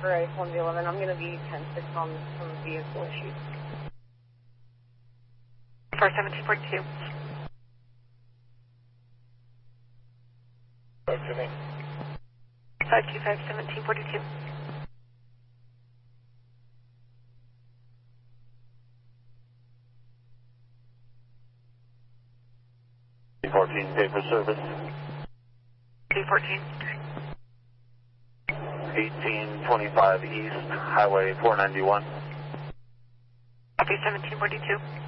for ice 111. I'm going to be 10-6 on some vehicle issues. For 1742. Talk to me. 525 1742. B14, pay for service. B14. 1825 East, Highway 491. Copy 1742.